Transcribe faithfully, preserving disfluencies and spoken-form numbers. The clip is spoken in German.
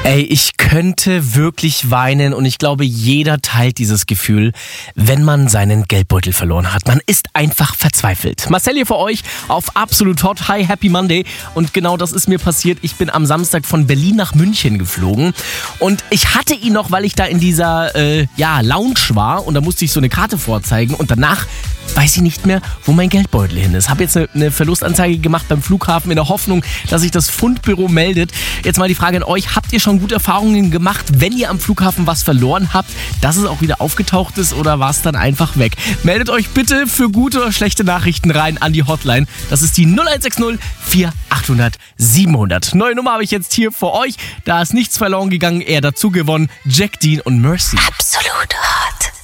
Ey, ich könnte wirklich weinen und ich glaube, jeder teilt dieses Gefühl, wenn man seinen Geldbeutel verloren hat. Man ist einfach verzweifelt. Marcel hier für euch auf Absolut Hot. Hi, Happy Monday. Und genau das ist mir passiert. Ich bin am Samstag von Berlin nach München geflogen und ich hatte ihn noch, weil ich da in dieser äh, ja, Lounge war und da musste ich so eine Karte vorzeigen und danach weiß ich nicht mehr, wo mein Geldbeutel hin ist. Habe jetzt eine, eine Verlustanzeige gemacht beim Flughafen in der Hoffnung, dass sich das Fundbüro meldet. Jetzt mal die Frage an euch, habt ihr schon gute Erfahrungen gemacht, wenn ihr am Flughafen was verloren habt, dass es auch wieder aufgetaucht ist oder war es dann einfach weg? Meldet euch bitte für gute oder schlechte Nachrichten rein an die Hotline. Das ist die null eins sechs null vier achthundert siebenhundert. Neue Nummer habe ich jetzt hier für euch. Da ist nichts verloren gegangen, eher dazu gewonnen. Jack Dean und Mercy. Absolut Hot.